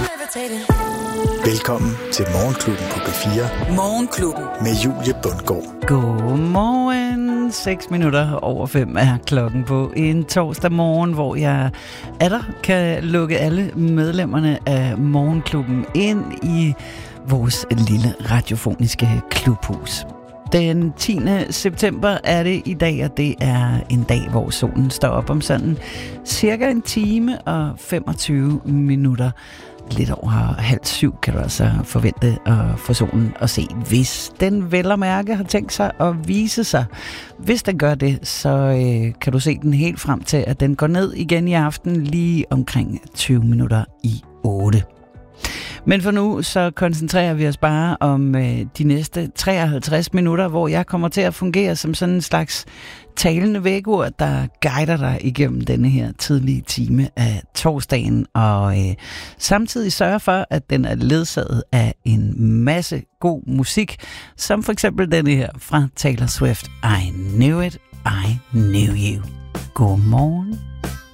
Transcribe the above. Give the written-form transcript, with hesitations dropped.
Velkommen til Morgenklubben på P4. Morgenklubben. Med Julie Bundgaard. Godmorgen. 6 minutter over 5 er klokken på en torsdag morgen, hvor jeg kan lukke alle medlemmerne af Morgenklubben ind i vores lille radiofoniske klubhus. Den 10. september er det i dag, og det er en dag, hvor solen står op om sådan cirka en time og 25 minutter. Lidt over 6:30 kan du altså forvente at få solen at se, hvis den vel at mærke har tænkt sig at vise sig. Hvis den gør det, så kan du se den helt frem til, at den går ned igen i aften lige omkring 20 minutter i 8. Men for nu, så koncentrerer vi os bare om de næste 53 minutter, hvor jeg kommer til at fungere som sådan en slags talende vækkeur, der guider dig igennem denne her tidlige time af torsdagen, og samtidig sørger for, at den er ledsaget af en masse god musik, som for eksempel denne her fra Taylor Swift, I Knew It, I Knew You. Godmorgen.